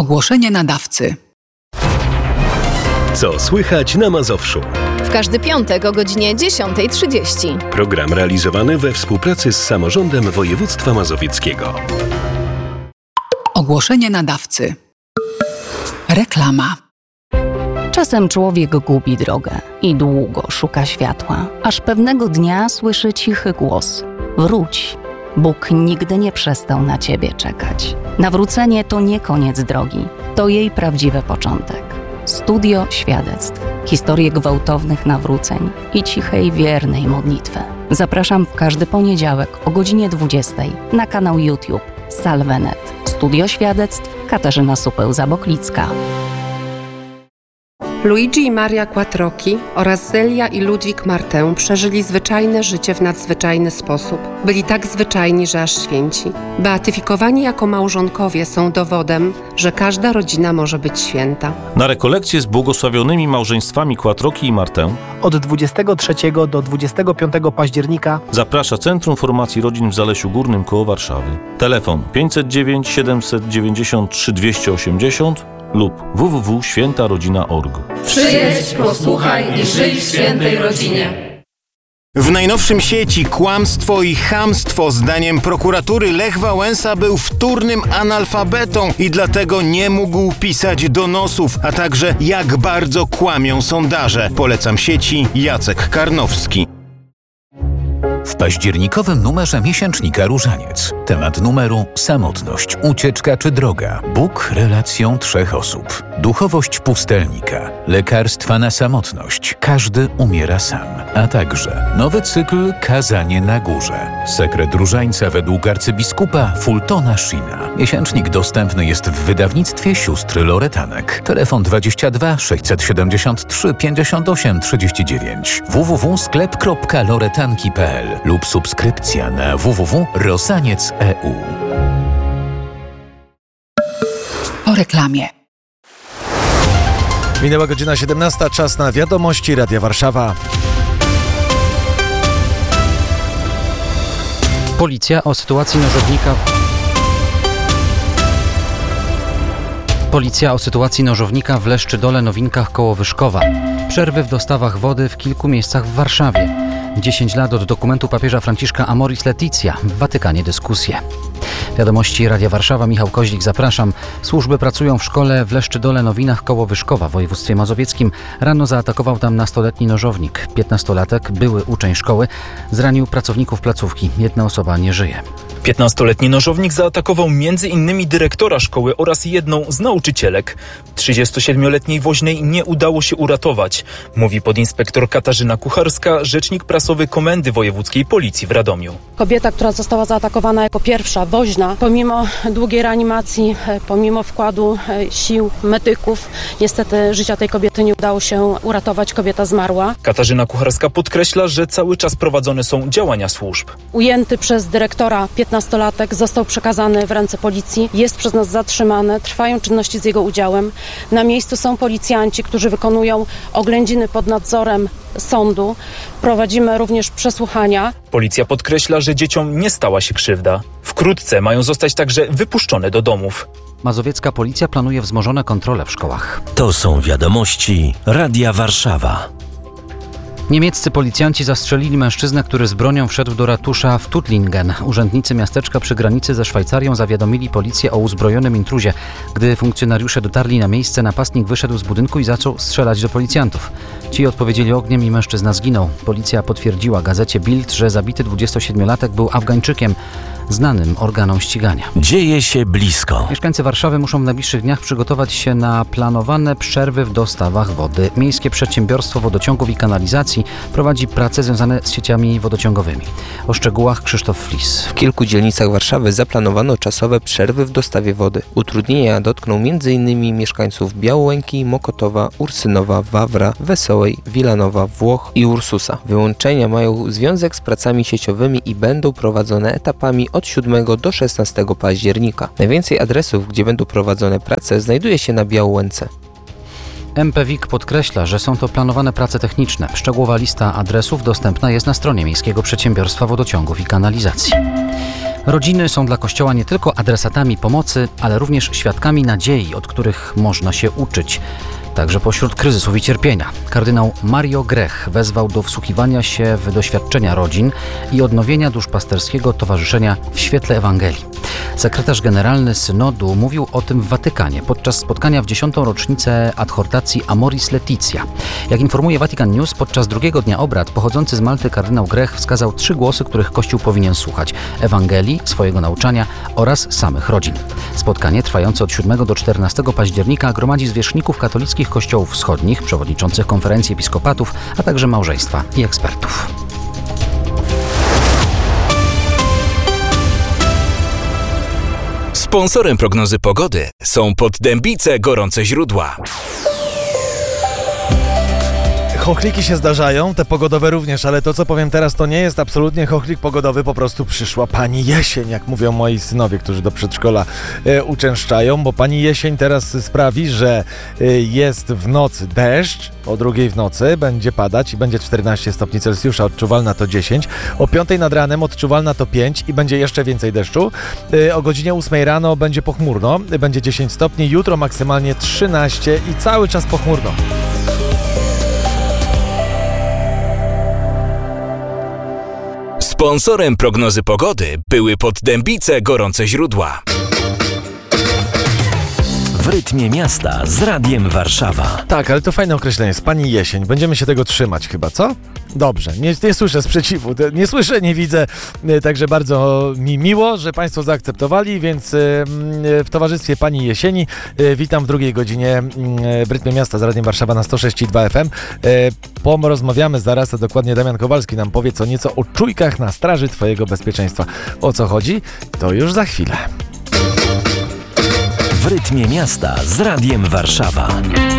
Ogłoszenie nadawcy. Co słychać na Mazowszu? W każdy piątek o godzinie 10:30. Program realizowany we współpracy z Samorządem Województwa Mazowieckiego. Ogłoszenie nadawcy. Reklama. Czasem człowiek gubi drogę i długo szuka światła, aż pewnego dnia słyszy cichy głos: wróć, Bóg nigdy nie przestał na ciebie czekać. Nawrócenie to nie koniec drogi, to jej prawdziwy początek. Studio świadectw, historie gwałtownych nawróceń i cichej, wiernej modlitwy. Zapraszam w każdy poniedziałek o godzinie 20:00 na kanał YouTube Salvenet. Studio świadectw Katarzyna Supeł-Zaboklicka. Luigi i Maria Quattrocchi oraz Zelia i Ludwik Martę przeżyli zwyczajne życie w nadzwyczajny sposób. Byli tak zwyczajni, że aż święci. Beatyfikowani jako małżonkowie są dowodem, że każda rodzina może być święta. Na rekolekcje z błogosławionymi małżeństwami Quattrocchi i Martę od 23 do 25 października zaprasza Centrum Formacji Rodzin w Zalesiu Górnym koło Warszawy. Telefon 509 793 280 lub www.świętarodzina.org. Przyjedź, posłuchaj i żyj w świętej rodzinie. W najnowszym sieci kłamstwo i chamstwo zdaniem prokuratury Lech Wałęsa był wtórnym analfabetą i dlatego nie mógł pisać donosów, a także jak bardzo kłamią sondaże. Polecam sieci Jacek Karnowski. W październikowym numerze miesięcznika Różaniec. Temat numeru: samotność, ucieczka czy droga. Bóg relacją 3 osób. Duchowość pustelnika. Lekarstwa na samotność. Każdy umiera sam. A także nowy cykl Kazanie na górze. Sekret różańca według arcybiskupa Fultona Sheena. Miesięcznik dostępny jest w wydawnictwie sióstr Loretanek. Telefon 22 673 58 39. www.sklep.loretanki.pl lub subskrypcja na www.rosaniec.eu. Po reklamie. Minęła godzina 17, czas na wiadomości Radia Warszawa. Policja o sytuacji nożownika w Leszczydole Nowinkach koło Wyszkowa. Przerwy w dostawach wody w kilku miejscach w Warszawie. 10 lat od dokumentu papieża Franciszka Amoris Laetitia. W Watykanie dyskusje. Wiadomości Radia Warszawa, Michał Koźlik, zapraszam. Służby pracują w szkole w Leszczydole Nowinach koło Wyszkowa w województwie mazowieckim. Rano zaatakował tam nastoletni nożownik. 15-latek, były uczeń szkoły, zranił pracowników placówki. Jedna osoba nie żyje. 15-letni nożownik zaatakował m.in. dyrektora szkoły oraz jedną z nauczycielek. 37-letniej woźnej nie udało się uratować, mówi podinspektor Katarzyna Kucharska, rzecznik prasowy Komendy Wojewódzkiej Policji w Radomiu. Kobieta, która została zaatakowana jako pierwsza, woźna, pomimo długiej reanimacji, pomimo wkładu sił medyków, niestety życia tej kobiety nie udało się uratować, kobieta zmarła. Katarzyna Kucharska podkreśla, że cały czas prowadzone są działania służb. Ujęty przez dyrektora 15-latek został przekazany w ręce policji, jest przez nas zatrzymany, trwają czynności z jego udziałem. Na miejscu są policjanci, którzy wykonują oględziny pod nadzorem sądu. Prowadzimy również przesłuchania. Policja podkreśla, że dzieciom nie stała się krzywda. Wkrótce mają zostać także wypuszczone do domów. Mazowiecka policja planuje wzmożone kontrole w szkołach. To są wiadomości Radia Warszawa. Niemieccy policjanci zastrzelili mężczyznę, który z bronią wszedł do ratusza w Tuttlingen. Urzędnicy miasteczka przy granicy ze Szwajcarią zawiadomili policję o uzbrojonym intruzie. Gdy funkcjonariusze dotarli na miejsce, napastnik wyszedł z budynku i zaczął strzelać do policjantów. Ci odpowiedzieli ogniem i mężczyzna zginął. Policja potwierdziła gazecie Bild, że zabity 27-latek był Afgańczykiem, znanym organom ścigania. Dzieje się blisko. Mieszkańcy Warszawy muszą w najbliższych dniach przygotować się na planowane przerwy w dostawach wody. Miejskie Przedsiębiorstwo Wodociągów i Kanalizacji prowadzi prace związane z sieciami wodociągowymi. O szczegółach Krzysztof Flis. W kilku dzielnicach Warszawy zaplanowano czasowe przerwy w dostawie wody. Utrudnienia dotkną m.in. mieszkańców Białołęki, Mokotowa, Ursynowa, Wawra, Wesołej, Wilanowa, Włoch i Ursusa. Wyłączenia mają związek z pracami sieciowymi i będą prowadzone etapami od 7 do 16 października. Najwięcej adresów, gdzie będą prowadzone prace, znajduje się na Białołęce. MPWiK podkreśla, że są to planowane prace techniczne. Szczegółowa lista adresów dostępna jest na stronie Miejskiego Przedsiębiorstwa Wodociągów i Kanalizacji. Rodziny są dla Kościoła nie tylko adresatami pomocy, ale również świadkami nadziei, od których można się uczyć. Także pośród kryzysów i cierpienia. Kardynał Mario Grech wezwał do wsłuchiwania się w doświadczenia rodzin i odnowienia duszpasterskiego towarzyszenia w świetle Ewangelii. Sekretarz generalny synodu mówił o tym w Watykanie podczas spotkania w 10. rocznicę adhortacji Amoris Laetitia. Jak informuje Vatican News, podczas drugiego dnia obrad pochodzący z Malty kardynał Grech wskazał 3 głosy, których Kościół powinien słuchać: Ewangelii, swojego nauczania oraz samych rodzin. Spotkanie trwające od 7 do 14 października gromadzi zwierzchników katolickich kościołów wschodnich, przewodniczących konferencji episkopatów, a także małżeństwa i ekspertów. Sponsorem prognozy pogody są Poddębice Gorące Źródła. Chochliki się zdarzają, te pogodowe również, ale to, co powiem teraz, to nie jest absolutnie chochlik pogodowy, po prostu przyszła pani jesień, jak mówią moi synowie, którzy do przedszkola uczęszczają, bo pani jesień teraz sprawi, że jest w nocy deszcz, o 2 w nocy będzie padać i będzie 14 stopni Celsjusza, odczuwalna to 10, o 5 nad ranem odczuwalna to 5 i będzie jeszcze więcej deszczu, o godzinie 8 rano będzie pochmurno, będzie 10 stopni, jutro maksymalnie 13 i cały czas pochmurno. Sponsorem prognozy pogody były Poddębice Gorące Źródła. W rytmie miasta z Radiem Warszawa. Tak, ale to fajne określenie jest, pani jesień. Będziemy się tego trzymać chyba, co? Dobrze, nie słyszę sprzeciwu, nie słyszę, nie widzę, także bardzo mi miło, że Państwo zaakceptowali, więc w towarzystwie pani jesieni witam w drugiej godzinie w rytmie miasta z Radiem Warszawa na 106,2 FM. Porozmawiamy zaraz, a dokładnie Damian Kowalski nam powie co nieco o czujkach na straży Twojego bezpieczeństwa. O co chodzi? To już za chwilę. W rytmie miasta z Radiem Warszawa.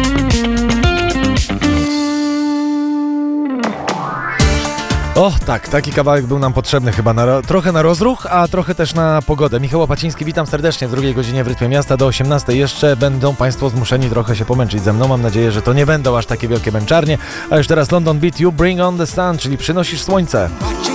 O tak, taki kawałek był nam potrzebny chyba trochę na rozruch, a trochę też na pogodę. Michał Łapaciński, witam serdecznie w drugiej godzinie w rytmie miasta do 18. Jeszcze będą Państwo zmuszeni trochę się pomęczyć ze mną. Mam nadzieję, że to nie będą aż takie wielkie męczarnie. A już teraz London Beat, You Bring on the Sun, czyli przynosisz słońce.